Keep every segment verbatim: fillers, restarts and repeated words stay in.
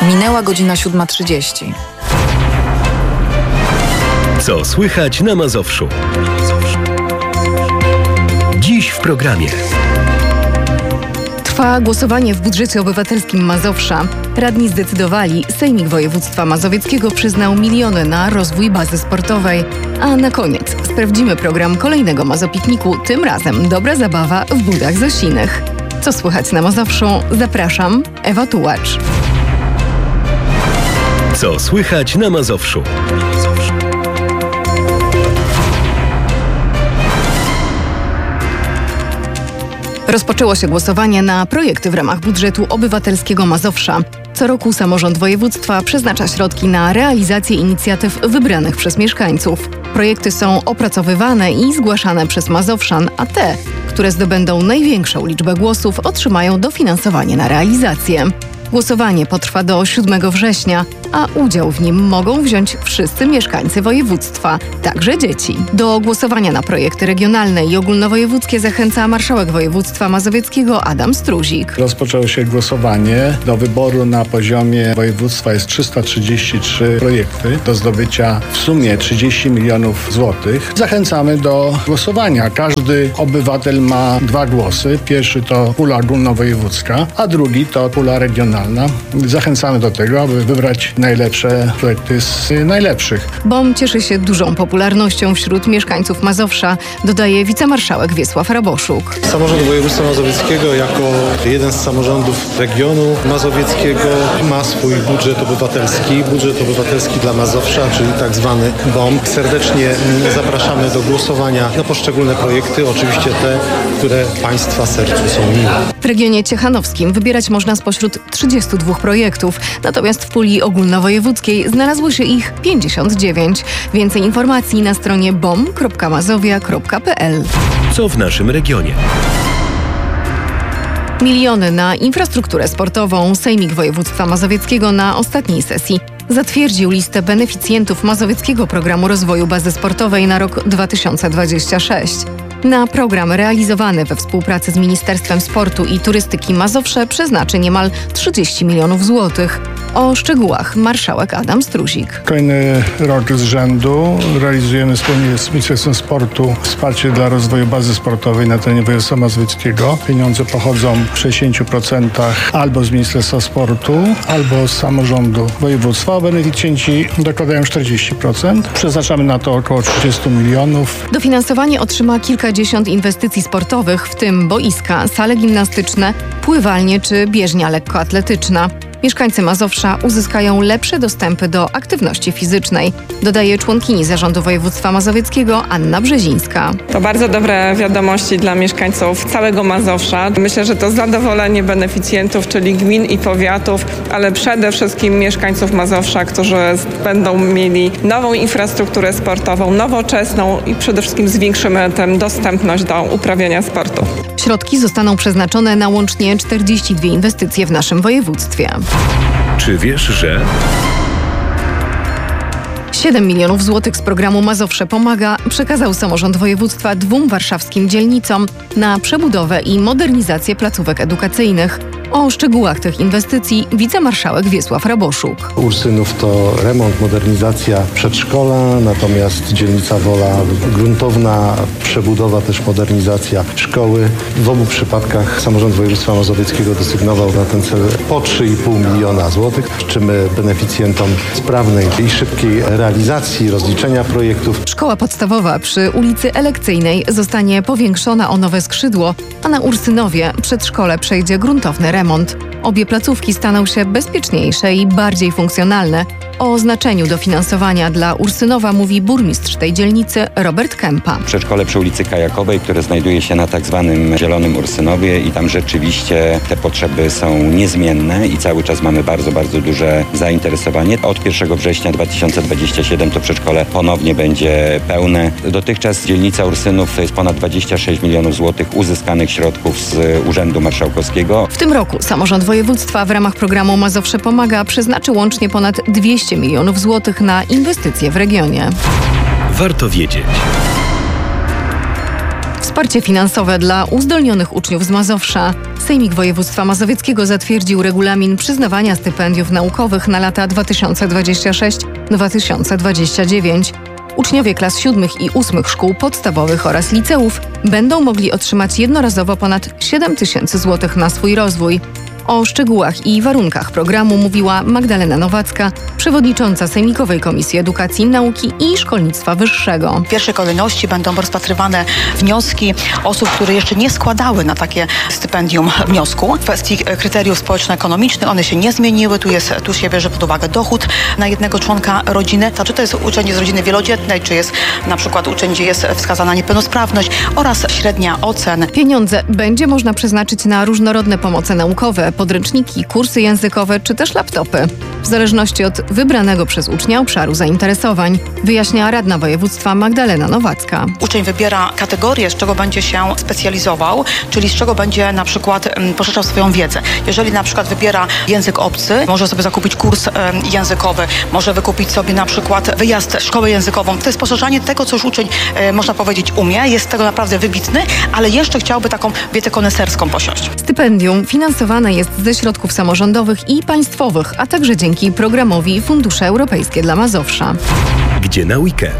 Minęła godzina siódma trzydzieści. Co słychać na Mazowszu? Dziś w programie. Trwa głosowanie w budżecie obywatelskim Mazowsza. Radni zdecydowali, Sejmik Województwa Mazowieckiego przyznał miliony na rozwój bazy sportowej. A na koniec sprawdzimy program kolejnego Mazopikniku, tym razem dobra zabawa w Budach Zosinych. Co słychać na Mazowszu? Zapraszam, Ewa Tułacz. Co słychać na Mazowszu? Rozpoczęło się głosowanie na projekty w ramach budżetu obywatelskiego Mazowsza. Co roku samorząd województwa przeznacza środki na realizację inicjatyw wybranych przez mieszkańców. Projekty są opracowywane i zgłaszane przez Mazowszan, a te, które zdobędą największą liczbę głosów, otrzymają dofinansowanie na realizację. Głosowanie potrwa do siódmego września, a udział w nim mogą wziąć wszyscy mieszkańcy województwa, także dzieci. Do głosowania na projekty regionalne i ogólnowojewódzkie zachęca marszałek województwa mazowieckiego Adam Struzik. Rozpoczęło się głosowanie. Do wyboru na poziomie województwa jest trzysta trzydzieści trzy projekty do zdobycia w sumie trzydzieści milionów złotych. Zachęcamy do głosowania. Każdy obywatel ma dwa głosy. Pierwszy to pula ogólnowojewódzka, a drugi to pula regionalna. Zachęcamy do tego, aby wybrać najlepsze projekty z najlepszych. BOM cieszy się dużą popularnością wśród mieszkańców Mazowsza, dodaje wicemarszałek Wiesław Raboszuk. Samorząd Województwa Mazowieckiego jako jeden z samorządów regionu mazowieckiego ma swój budżet obywatelski, budżet obywatelski dla Mazowsza, czyli tak zwany BOM. Serdecznie zapraszamy do głosowania na poszczególne projekty, oczywiście te, które Państwa sercu są miłe. W regionie ciechanowskim wybierać można spośród trzydziestu dwóch projektów, natomiast w puli ogólnowojewódzkiej znalazło się ich pięćdziesiąt dziewięć. Więcej informacji na stronie bom kropka mazowia kropka p l. Co w naszym regionie? Miliony na infrastrukturę sportową. Sejmik Województwa Mazowieckiego na ostatniej sesji zatwierdził listę beneficjentów Mazowieckiego Programu Rozwoju Bazy Sportowej na rok dwa tysiące dwudziesty szósty. Na program realizowany we współpracy z Ministerstwem Sportu i Turystyki Mazowsze przeznaczy niemal trzydzieści milionów złotych. O szczegółach marszałek Adam Struzik. Kolejny rok z rzędu realizujemy wspólnie z Ministerstwem Sportu wsparcie dla rozwoju bazy sportowej na terenie województwa mazowieckiego. Pieniądze pochodzą w sześćdziesięciu procentach albo z Ministerstwa Sportu, albo z samorządu województwa. A beneficjenci dokładają czterdzieści procent. Przeznaczamy na to około trzydzieści milionów. Dofinansowanie otrzyma kilkadziesiąt inwestycji sportowych, w tym boiska, sale gimnastyczne, pływalnie czy bieżnia lekkoatletyczna. Mieszkańcy Mazowsza uzyskają lepsze dostępy do aktywności fizycznej, dodaje członkini Zarządu Województwa Mazowieckiego Anna Brzezińska. To bardzo dobre wiadomości dla mieszkańców całego Mazowsza. Myślę, że to zadowolenie beneficjentów, czyli gmin i powiatów, ale przede wszystkim mieszkańców Mazowsza, którzy będą mieli nową infrastrukturę sportową, nowoczesną i przede wszystkim zwiększymy tę dostępność do uprawiania sportu. Środki zostaną przeznaczone na łącznie czterdzieści dwie inwestycje w naszym województwie. Czy wiesz, że... siedem milionów złotych z programu Mazowsze Pomaga przekazał samorząd województwa dwóm warszawskim dzielnicom na przebudowę i modernizację placówek edukacyjnych. O szczegółach tych inwestycji wicemarszałek Wiesław Raboszuk. Ursynów to remont, modernizacja przedszkola, natomiast dzielnica Wola gruntowna przebudowa, też modernizacja szkoły. W obu przypadkach samorząd województwa mazowieckiego desygnował na ten cel po trzy i pół miliona złotych. Życzymy beneficjentom sprawnej i szybkiej realizacji, rozliczenia projektów. Szkoła podstawowa przy ulicy Elekcyjnej zostanie powiększona o nowe skrzydło, a na Ursynowie przedszkole przejdzie gruntowny remont. Remont. Obie placówki staną się bezpieczniejsze i bardziej funkcjonalne. O znaczeniu dofinansowania dla Ursynowa mówi burmistrz tej dzielnicy Robert Kępa. Przedszkole przy ulicy Kajakowej, które znajduje się na tak zwanym Zielonym Ursynowie i tam rzeczywiście te potrzeby są niezmienne i cały czas mamy bardzo, bardzo duże zainteresowanie. Od pierwszego września dwa tysiące dwudziestego siódmego to przedszkole ponownie będzie pełne. Dotychczas dzielnica Ursynów to jest ponad dwadzieścia sześć milionów złotych uzyskanych środków z Urzędu Marszałkowskiego. W tym roku samorząd województwa w ramach programu Mazowsze Pomaga przeznaczy łącznie ponad dwieście milionów złotych na inwestycje w regionie. Warto wiedzieć. Wsparcie finansowe dla uzdolnionych uczniów z Mazowsza. Sejmik Województwa Mazowieckiego zatwierdził regulamin przyznawania stypendiów naukowych na lata dwa tysiące dwudziesty szósty do dwa tysiące dwudziestego dziewiątego. Uczniowie klas siódmych i ósmych szkół podstawowych oraz liceów będą mogli otrzymać jednorazowo ponad siedem tysięcy złotych na swój rozwój. O szczegółach i warunkach programu mówiła Magdalena Nowacka, przewodnicząca Sejmikowej Komisji Edukacji, Nauki i Szkolnictwa Wyższego. W pierwszej kolejności będą rozpatrywane wnioski osób, które jeszcze nie składały na takie stypendium wniosku. W kwestii kryteriów społeczno-ekonomicznych one się nie zmieniły. Tu, jest, tu się bierze pod uwagę dochód na jednego członka rodziny. Czy to jest uczeń z rodziny wielodzietnej, czy jest na przykład uczeń, gdzie jest wskazana niepełnosprawność oraz średnia ocen. Pieniądze będzie można przeznaczyć na różnorodne pomoce naukowe, podręczniki, kursy językowe czy też laptopy, w zależności od wybranego przez ucznia obszaru zainteresowań, wyjaśnia radna województwa Magdalena Nowacka. Uczeń wybiera kategorię, z czego będzie się specjalizował, czyli z czego będzie na przykład um, poszerzał swoją wiedzę. Jeżeli na przykład wybiera język obcy, może sobie zakupić kurs um, językowy, może wykupić sobie na przykład wyjazd, szkołę językową. To jest poszerzanie tego, co już uczeń, um, można powiedzieć, umie, jest tego naprawdę wybitny, ale jeszcze chciałby taką wiedzę koneserską posiąść. Stypendium finansowane jest ze środków samorządowych i państwowych, a także dzięki programowi Fundusze Europejskie dla Mazowsza. Gdzie na weekend?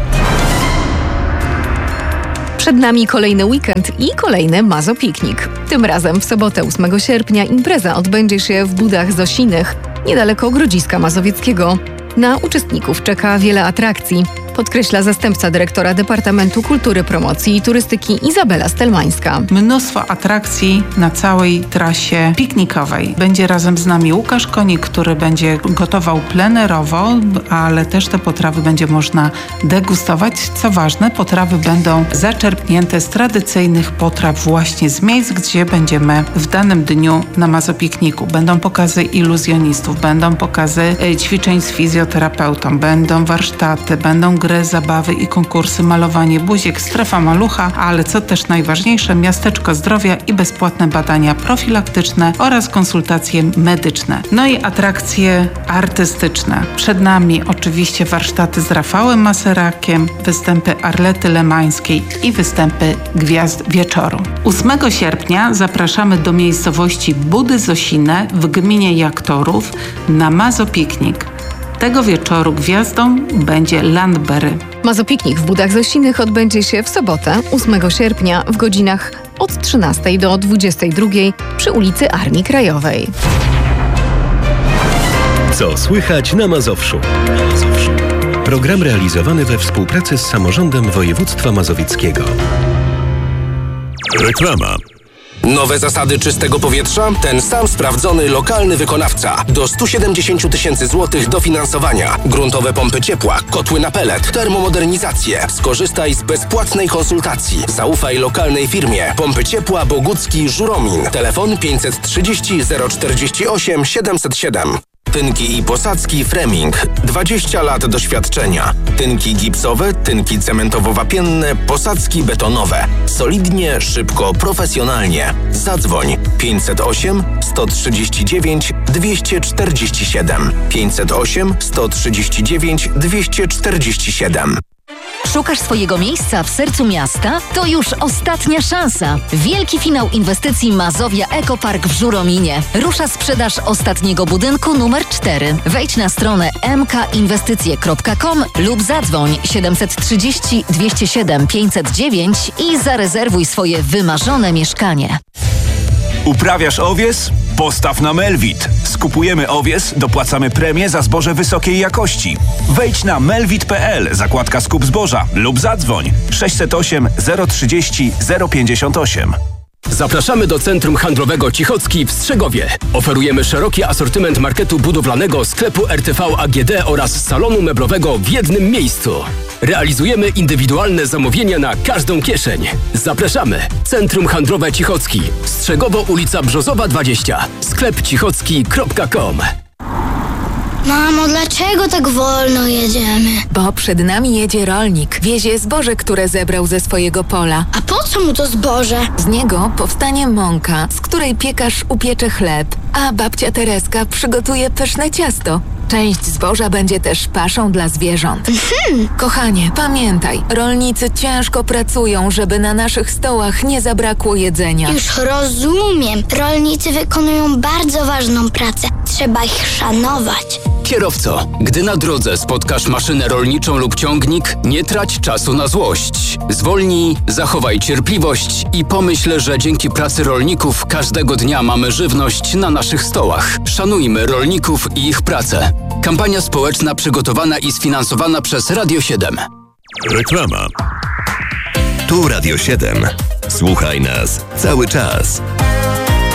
Przed nami kolejny weekend i kolejny Mazopiknik. Tym razem w sobotę ósmego sierpnia impreza odbędzie się w Budach Zosinych, niedaleko Grodziska Mazowieckiego. Na uczestników czeka wiele atrakcji, podkreśla zastępca dyrektora Departamentu Kultury, Promocji i Turystyki Izabela Stelmańska. Mnóstwo atrakcji na całej trasie piknikowej. Będzie razem z nami Łukasz Konik, który będzie gotował plenerowo, ale też te potrawy będzie można degustować. Co ważne, potrawy będą zaczerpnięte z tradycyjnych potraw właśnie z miejsc, gdzie będziemy w danym dniu na Mazopikniku. Będą pokazy iluzjonistów, będą pokazy ćwiczeń z fizjoterapeutą, będą warsztaty, będą gry, zabawy i konkursy, malowanie buziek, strefa malucha, ale co też najważniejsze, miasteczko zdrowia i bezpłatne badania profilaktyczne oraz konsultacje medyczne. No i atrakcje artystyczne. Przed nami oczywiście warsztaty z Rafałem Maserakiem, występy Arlety Lemańskiej i występy Gwiazd Wieczoru. ósmego sierpnia zapraszamy do miejscowości Budy Zosine w gminie Jaktorów na Mazopiknik. Tego wieczoru gwiazdą będzie Landberry. Mazopiknik w Budach Zosinych odbędzie się w sobotę, ósmego sierpnia w godzinach od trzynastej do dwudziestej drugiej przy ulicy Armii Krajowej. Co słychać na Mazowszu? Na Mazowszu. Program realizowany we współpracy z Samorządem Województwa Mazowieckiego. Reklama. Nowe zasady czystego powietrza? Ten sam sprawdzony lokalny wykonawca. Do stu siedemdziesięciu tysięcy złotych dofinansowania. Gruntowe pompy ciepła, kotły na pelet, termomodernizację. Skorzystaj z bezpłatnej konsultacji. Zaufaj lokalnej firmie. Pompy ciepła Bogucki Żuromin. Telefon pięćset trzydzieści zero czterdzieści osiem siedemset siedem. Tynki i posadzki Freming. dwadzieścia lat doświadczenia. Tynki gipsowe, tynki cementowo-wapienne, posadzki betonowe. Solidnie, szybko, profesjonalnie. Zadzwoń pięćset osiem sto trzydzieści dziewięć dwieście czterdzieści siedem. pięćset osiem sto trzydzieści dziewięć dwieście czterdzieści siedem. Szukasz swojego miejsca w sercu miasta? To już ostatnia szansa. Wielki finał inwestycji Mazowia Ekopark w Żurominie. Rusza sprzedaż ostatniego budynku numer cztery. Wejdź na stronę m k inwestycje kropka com lub zadzwoń siedemset trzydzieści dwieście siedem pięćset dziewięć i zarezerwuj swoje wymarzone mieszkanie. Uprawiasz owies? Postaw na Melwit. Skupujemy owies, dopłacamy premię za zboże wysokiej jakości. Wejdź na melwit kropka p l, zakładka skup zboża lub zadzwoń sześćset osiem zero trzydzieści zero pięćdziesiąt osiem. Zapraszamy do Centrum Handlowego Cichocki w Strzegowie. Oferujemy szeroki asortyment marketu budowlanego, sklepu R T V A G D oraz salonu meblowego w jednym miejscu. Realizujemy indywidualne zamówienia na każdą kieszeń. Zapraszamy. Centrum Handlowe Cichocki. Strzegowo, ulica Brzozowa dwadzieścia. sklep cichocki kropka com. Mamo, dlaczego tak wolno jedziemy? Bo przed nami jedzie rolnik. Wiezie zboże, które zebrał ze swojego pola. A po co mu to zboże? Z niego powstanie mąka, z której piekarz upiecze chleb, a babcia Tereska przygotuje pyszne ciasto. Część zboża będzie też paszą dla zwierząt. Mhm. Kochanie, pamiętaj, rolnicy ciężko pracują, żeby na naszych stołach nie zabrakło jedzenia. Już rozumiem. Rolnicy wykonują bardzo ważną pracę. Trzeba ich szanować. Kierowco, gdy na drodze spotkasz maszynę rolniczą lub ciągnik, nie trać czasu na złość. Zwolnij, zachowaj cierpliwość i pomyśl, że dzięki pracy rolników każdego dnia mamy żywność na naszych stołach. Szanujmy rolników i ich pracę. Kampania społeczna przygotowana i sfinansowana przez Radio siedem. Reklama. Tu Radio siedem. Słuchaj nas cały czas.